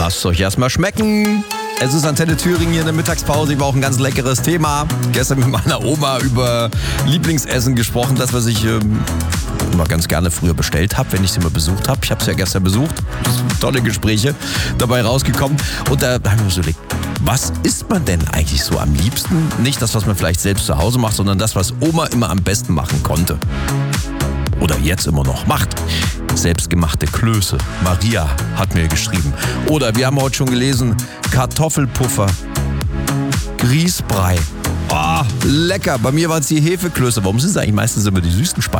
Lasst euch erstmal schmecken. Es ist Antenne Thüringen hier in der Mittagspause. Ich war auch ein ganz leckeres Thema. Gestern mit meiner Oma über Lieblingsessen gesprochen, das, was ich immer ganz gerne früher bestellt habe, wenn ich sie mal besucht habe. Ich habe sie ja gestern besucht. Tolle Gespräche dabei rausgekommen. Und da habe ich mir so überlegt, was isst man denn eigentlich so am liebsten? Nicht das, was man vielleicht selbst zu Hause macht, sondern das, was Oma immer am besten machen konnte. Oder jetzt immer noch macht. Selbstgemachte Klöße. Maria hat mir geschrieben. Oder wir haben heute schon gelesen, Kartoffelpuffer, Grießbrei. Oh, lecker. Bei mir waren es die Hefeklöße. Warum sind es eigentlich meistens immer die süßen Speisen?